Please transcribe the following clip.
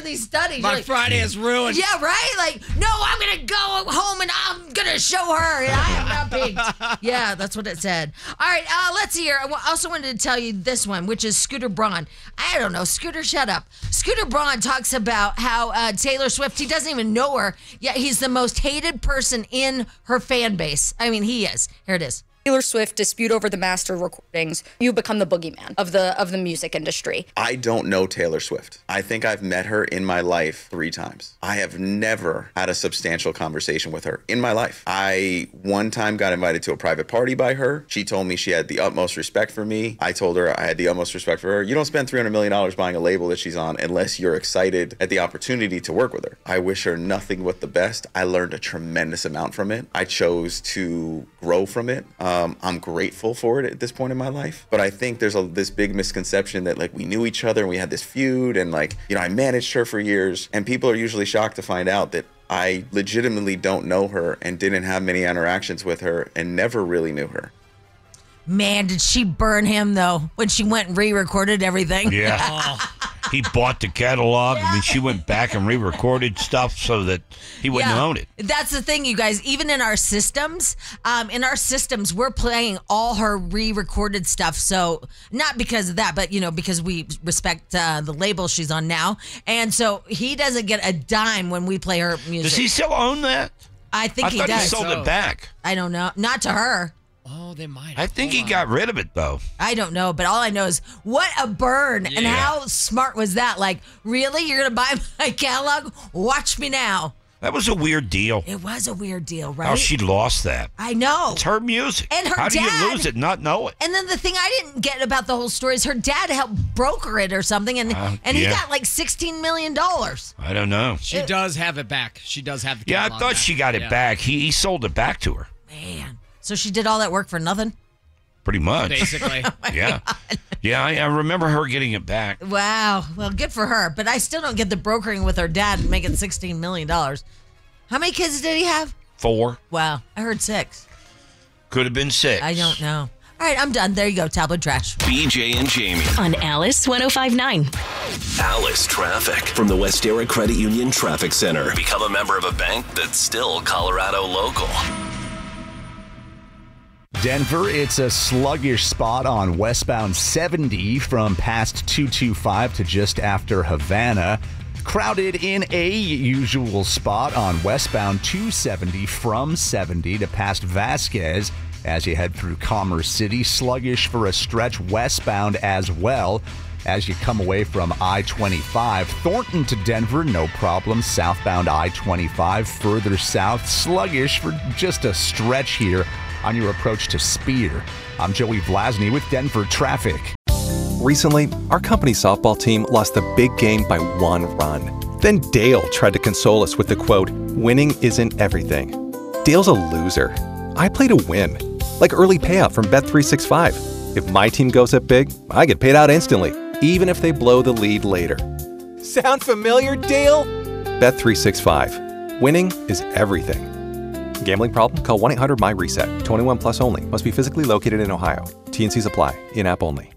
these studies. My Friday is ruined. Yeah, right? Like, no, I'm going to go home and I'm going to show her. And I am not peaked. Yeah, that's what it said. All right, let's see here. I also wanted to tell you this one, which is Scooter Braun. I don't know. Scooter, shut up. Scooter Braun talks about how Taylor Swift, he doesn't even know her, yet he's the most hated person in her fan base. I mean, he is. Here it is. Taylor Swift dispute over the master recordings, you become the boogeyman of the music industry. I don't know Taylor Swift. I think I've met her in my life 3 times. I have never had a substantial conversation with her in my life. I one time got invited to a private party by her. She told me she had the utmost respect for me. I told her I had the utmost respect for her. You don't spend $300 million buying a label that she's on unless you're excited at the opportunity to work with her. I wish her nothing but the best. I learned a tremendous amount from it. I chose to grow from it. I'm grateful for it at this point in my life, but I think there's this big misconception that like we knew each other and we had this feud and like, you know, I managed her for years, and people are usually shocked to find out that I legitimately don't know her and didn't have many interactions with her and never really knew her. Man, did she burn him, though, when she went and re-recorded everything? Yeah. He bought the catalog. I mean, she went back and re-recorded stuff so that he wouldn't own it. That's the thing, you guys. Even in our systems, we're playing all her re-recorded stuff. So not because of that, but, you know, because we respect the label she's on now. And so he doesn't get a dime when we play her music. Does he still own that? I think he thought does. he sold it back. I don't know. Not to her. Oh, they might. I think he got rid of it, though. I don't know, but all I know is what a burn. And how smart was that? Like, really? You're going to buy my catalog? Watch me now. That was a weird deal. It was a weird deal, right? How she lost that. I know. It's her music. And her How do dad, you lose it, not know it? And then the thing I didn't get about the whole story is her dad helped broker it or something, and he got like $16 million. I don't know. She does have it back. She does have the Yeah, I catalog thought back. she got it back. He sold it back to her. Man. So she did all that work for nothing? Pretty much. Basically. Yeah. Yeah, I remember her getting it back. Wow. Well, good for her. But I still don't get the brokering with her dad making $16 million. How many kids did he have? 4. Wow. I heard 6. Could have been 6. I don't know. All right, I'm done. There you go, tablet trash. BJ and Jamie. On Alice 105.9. Alice Traffic. From the Westera Credit Union Traffic Center. Become a member of a bank that's still Colorado local. Denver, it's a sluggish spot on westbound 70 from past 225 to just after Havana. Crowded in a usual spot on westbound 270 from 70 to past Vasquez as you head through Commerce City. Sluggish for a stretch westbound as well as you come away from I-25. Thornton to Denver, no problem. Southbound I-25 further south. Sluggish for just a stretch here on your approach to Spear. I'm Joey Vlasny with Denver Traffic. Recently, our company's softball team lost the big game by 1 run. Then Dale tried to console us with the quote, "Winning isn't everything." Dale's a loser. I play to win. Like early payout from Bet365. If my team goes up big, I get paid out instantly, even if they blow the lead later. Sound familiar, Dale? Bet365. Winning is everything. Gambling problem? Call 1-800-MY-RESET. 21 plus only. Must be physically located in Ohio. T&Cs apply. In-app only.